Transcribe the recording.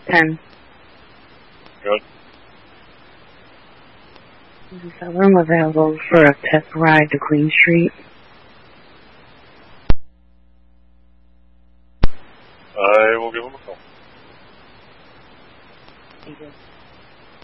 10. Good. Is that room available for a test ride to Queen Street? I will give him a call. Thank you.